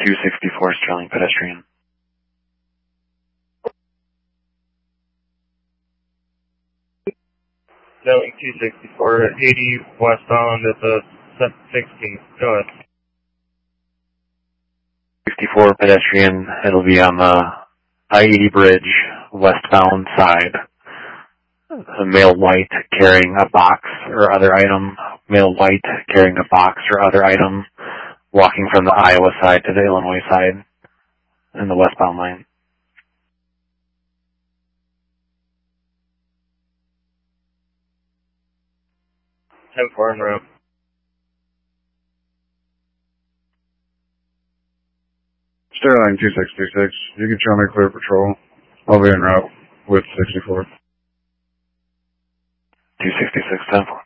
264 Sterling pedestrian. No, 264, 80 westbound at the 16th. Go ahead. 64 pedestrian, it'll be on the I-80 bridge, westbound side. A male white carrying a box or other item, male white carrying a box or other item, walking from the Iowa side to the Illinois side in the westbound lane. 10-4 en route. Sterling 2626, you can show me clear patrol. I'll be en route with 64. 266, 10-4.